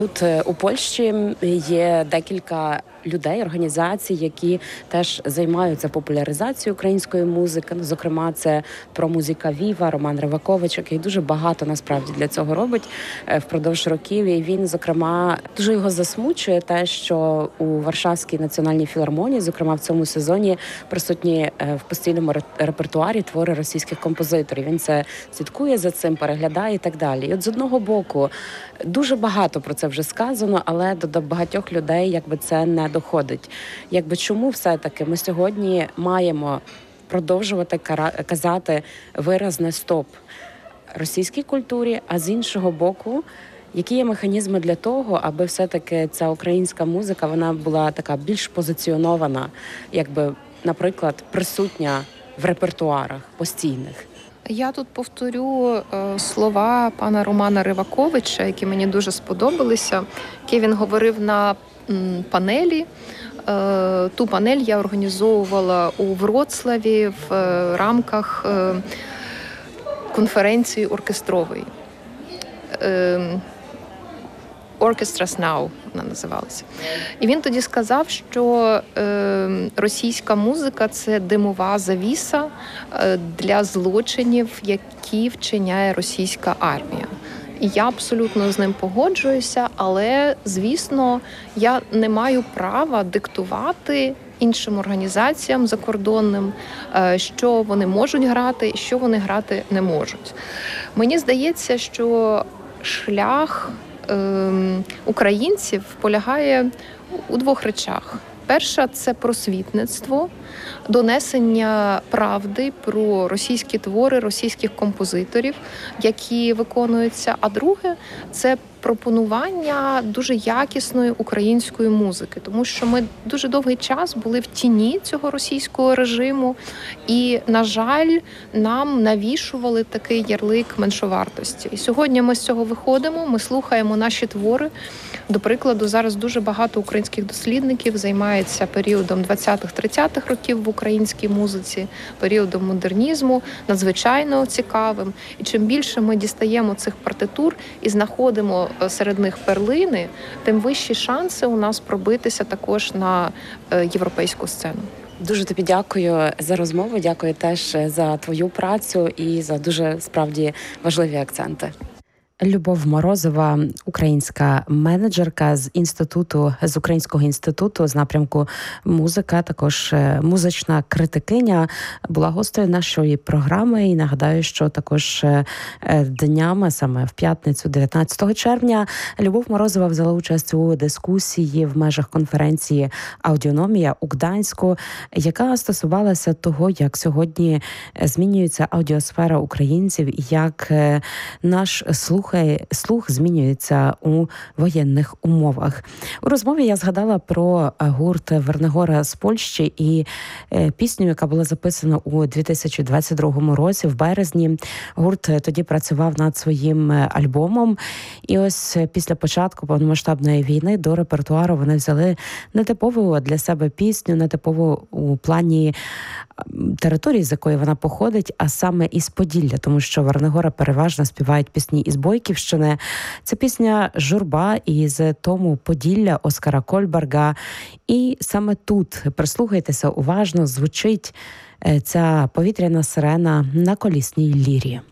Тут у Польщі є декілька людей, організацій, які теж займаються популяризацією української музики. Зокрема, це «Промузика Віва», Роман Ривакович, який дуже багато насправді для цього робить впродовж років. І він, зокрема, дуже його засмучує те, що у Варшавській національній філармонії, зокрема в цьому сезоні, присутні в постійному репертуарі твори російських композиторів. Він це слідкує за цим, переглядає і так далі. І от з одного боку дуже багато про це вже сказано, але до багатьох людей якби це не доходить. Якби чому все-таки ми сьогодні маємо продовжувати казати виразне «стоп» російській культурі, а з іншого боку, які є механізми для того, аби все-таки ця українська музика, вона була така більш позиціонована, якби, наприклад, присутня в репертуарах постійних? Я тут повторю слова пана Романа Риваковича, які мені дуже сподобалися, які він говорив на панелі. Ту панель я організовувала у Вроцлаві в рамках конференції оркестрової. Orchestras Now вона називалася. І він тоді сказав, що російська музика – це димова завіса для злочинів, які вчиняє російська армія. І я абсолютно з ним погоджуюся, але, звісно, я не маю права диктувати іншим організаціям закордонним, що вони можуть грати і що вони грати не можуть. Мені здається, що шлях українців полягає у двох речах. Перша – це просвітництво, донесення правди про російські твори, російських композиторів, які виконуються. А друге – це пропонування дуже якісної української музики. Тому що ми дуже довгий час були в тіні цього російського режиму і, на жаль, нам навішували такий ярлик меншовартості. І сьогодні ми з цього виходимо, ми слухаємо наші твори. До прикладу, зараз дуже багато українських дослідників займається періодом 20-30-х років в українській музиці, періодом модернізму, надзвичайно цікавим. І чим більше ми дістаємо цих партитур і знаходимо серед них перлини, тим вищі шанси у нас пробитися також на європейську сцену. Дуже тобі дякую за розмову, дякую теж за твою працю і за дуже, справді, важливі акценти. Любов Морозова, українська менеджерка з Українського інституту з напрямку музика, також музична критикиня, була гостею нашої програми. І нагадаю, що також днями, саме в п'ятницю, 19 червня, Любов Морозова взяла участь у дискусії в межах конференції «Аудіономія» у Гданську, яка стосувалася того, як сьогодні змінюється аудіосфера українців, як наш слух змінюється у воєнних умовах. У розмові я згадала про гурт Вернигора з Польщі і пісню, яка була записана у 2022 році, в березні. Гурт тоді працював над своїм альбомом. І ось після початку повномасштабної війни до репертуару вони взяли нетипову для себе пісню, нетипову у плані території, з якої вона походить, а саме із Поділля, тому що Вернигора переважно співають пісні із Бойківщини. Це пісня «Журба» із тому Поділля Оскара Кольберга. І саме тут, прислухайтеся уважно, звучить ця повітряна сирена на колісній лірі.